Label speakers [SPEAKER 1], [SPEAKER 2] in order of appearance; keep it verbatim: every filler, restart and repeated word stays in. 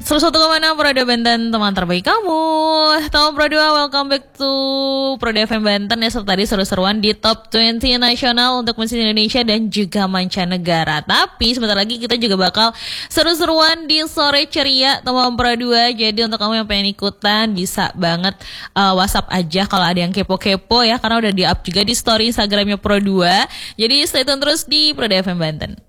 [SPEAKER 1] seratus satu koma enam Pro dua Banten, teman terbaik kamu. Teman Pro dua, welcome back to Pro dua F M Banten ya. Seperti tadi seru-seruan di Top dua puluh nasional untuk musik Indonesia dan juga mancanegara. Tapi sebentar lagi kita juga bakal seru-seruan di Sore Ceria teman Pro dua. Jadi untuk kamu yang pengen ikutan bisa banget uh, WhatsApp aja kalau ada yang kepo-kepo ya, karena udah di-up juga di story Instagramnya Pro dua. Jadi stay tune terus di Pro dua F M Banten.